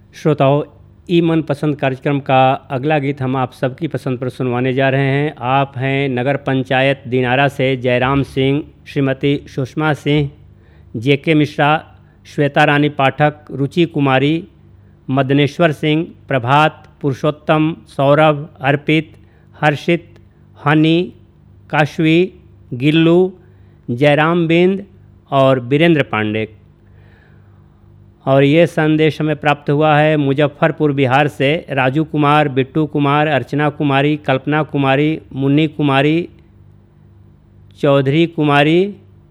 श्रोताओं, ई मन पसंद कार्यक्रम का अगला गीत हम आप सबकी पसंद पर सुनवाने जा रहे हैं। आप हैं नगर पंचायत दिनारा से जयराम सिंह, श्रीमती सुषमा सिंह, जेके मिश्रा, श्वेता रानी पाठक, रुचि कुमारी, मदनेश्वर सिंह, प्रभात, पुरुषोत्तम, सौरभ, अर्पित, हर्षित, हनी, काशवी, गिल्लू, जयराम बिंद और वीरेंद्र पांडे। और ये संदेश हमें प्राप्त हुआ है मुजफ्फरपुर बिहार से राजू कुमार, बिट्टू कुमार, अर्चना कुमारी, कल्पना कुमारी, मुन्नी कुमारी, चौधरी कुमारी,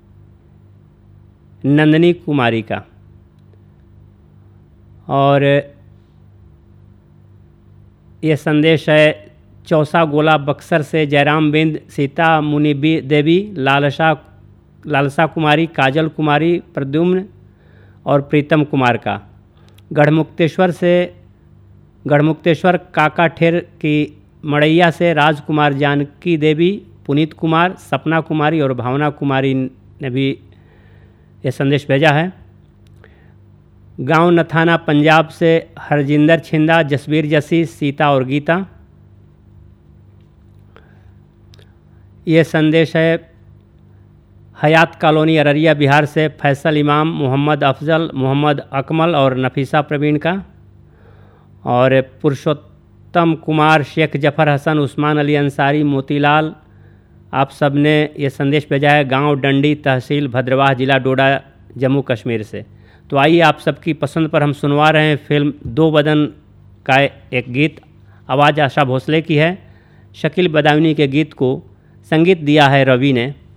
नंदनी कुमारी का। और ये संदेश है चौसा गोला बक्सर से जयराम बिंद, सीता मुनि देवी, लालसा कुमारी, काजल कुमारी, प्रद्युम्न और प्रीतम कुमार का। गढ़मुक्तेश्वर काका ठेर की मड़ैया से राजकुमार, जानकी देवी, पुनीत कुमार, सपना कुमारी और भावना कुमारी ने भी ये संदेश भेजा है। गांव नथाना पंजाब से हरजिंदर छिंदा, जसबीर जसी, सीता और गीता। ये संदेश है हयात कॉलोनी अररिया बिहार से फैसल इमाम, मोहम्मद अफजल, मोहम्मद अकमल और नफीसा प्रवीण का। और पुरुषोत्तम कुमार, शेख जफ़र हसन, उस्मान अली अंसारी, मोतीलाल, आप सब ने ये संदेश भेजा है गांव डंडी, तहसील भद्रवाह, जिला डोडा, जम्मू कश्मीर से। तो आइए आप सबकी पसंद पर हम सुनवा रहे हैं फिल्म दो बदन का एक गीत। आवाज़ आशा भोसले की है। शकील बदायूनी के गीत को संगीत दिया है रवि ने।